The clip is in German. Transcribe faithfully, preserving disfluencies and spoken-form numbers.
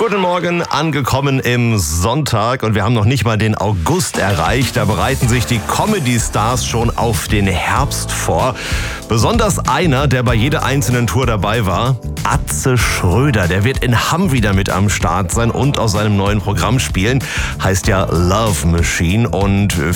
Guten Morgen, angekommen im Sonntag und wir haben noch nicht mal den August erreicht. Da bereiten sich die Comedy-Stars schon auf den Herbst vor. Besonders einer, der bei jeder einzelnen Tour dabei war, Atze Schröder. Der wird in Hamm wieder mit am Start sein und aus seinem neuen Programm spielen. Heißt ja Love Machine und